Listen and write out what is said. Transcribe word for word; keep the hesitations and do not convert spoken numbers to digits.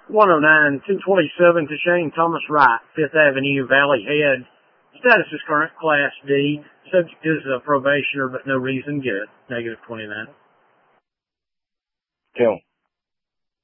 one oh nine, two twenty-seven to Shane Thomas Wright, Fifth Avenue, Valley Head. Status is current Class D. Subject is a probationer, but no reason good. Negative twenty-nine. Kill.